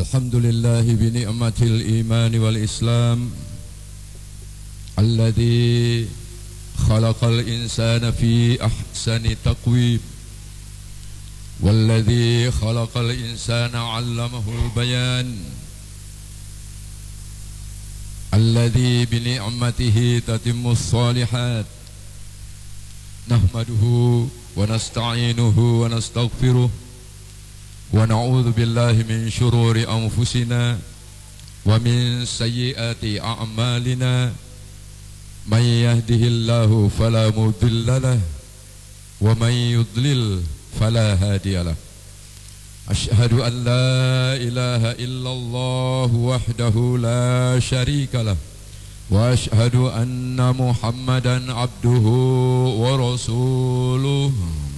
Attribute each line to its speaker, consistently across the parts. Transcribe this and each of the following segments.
Speaker 1: Alhamdulillah bini'matil iman wal islam alladhi khalaqal insana fi ahsani taqwim walladhi khalaqal insana 'allamahul bayan alladhi bini'matihi tatimmus shalihat nahmaduhu wa nasta'inuhu wa nastaghfiruh wa na'udzu billahi min syururi anfusina wa min sayyiati a'malina may yahdihillahu fala mudhillalah wa may yudlil fala hadiyalah. Asyhadu an la ilaha illallah wahdahu la syarikalah wa asyhadu anna Muhammadan abduhu wa rasuluh.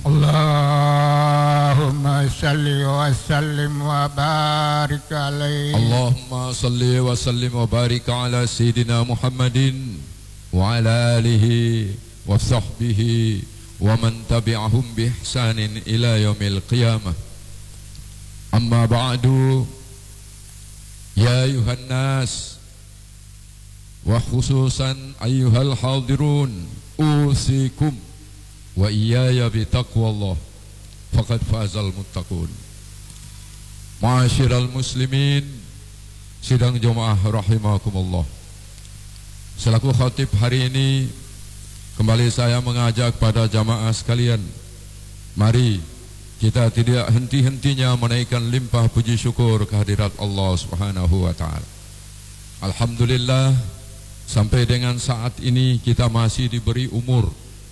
Speaker 2: Allahumma salli wa sallim wa barik alaihi.
Speaker 1: Allahumma salli wa sallim wa barik ala Sayyidina Muhammadin wa ala alihi wa sahbihi wa man tabi'ahum bi ihsanin ila yaumil qiyamah. Amma ba'du, ya ayuhan nas wa khususan ayyuhal hadirun, usikum wa iyaya bi taqwallah faqad fazal muttaqun. Ma'asyiral muslimin, sidang jemaah rahimakumullah. Selaku khatib hari ini, kembali saya mengajak pada jamaah sekalian, mari kita tidak henti-hentinya menaikkan limpah puji syukur kehadirat Allah Subhanahu wa taala. Alhamdulillah, sampai dengan saat ini kita masih diberi umur,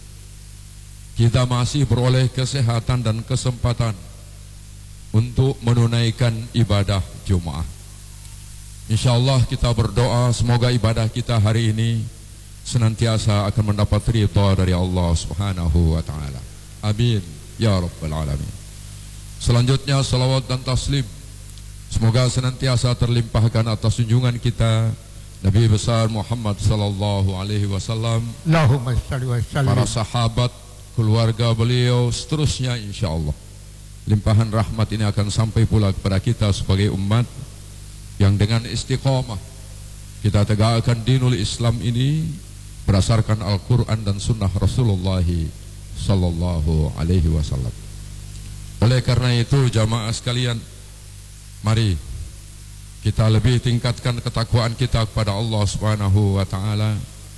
Speaker 1: kita masih beroleh kesehatan dan kesempatan untuk menunaikan ibadah Jumat. InsyaAllah kita berdoa semoga ibadah kita hari ini senantiasa akan mendapat ridha dari Allah Subhanahu wa taala. Amin ya rabbal alamin. Selanjutnya salawat dan taslim semoga senantiasa terlimpahkan atas junjungan kita Nabi besar Muhammad sallallahu alaihi wasallam,
Speaker 2: Allahumma salli wa sallim,
Speaker 1: para sahabat, keluarga beliau, seterusnya insyaallah. Limpahan rahmat ini akan sampai pula kepada kita sebagai umat yang dengan istiqamah kita tegakkan dinul Islam ini berdasarkan Al-Quran dan Sunnah Rasulullah sallallahu alaihi wasallam. Oleh karena itu jamaah sekalian, mari kita lebih tingkatkan ketakwaan kita kepada Allah Subhanahu wa taala.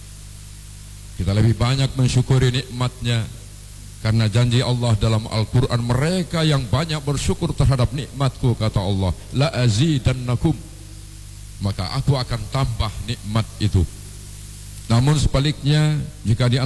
Speaker 1: Kita lebih banyak mensyukuri nikmatnya, karena janji Allah dalam Al-Quran, mereka yang banyak bersyukur terhadap nikmatku, kata Allah, la azidannakum, maka aku akan tambah nikmat itu. Namun sebaliknya, jika di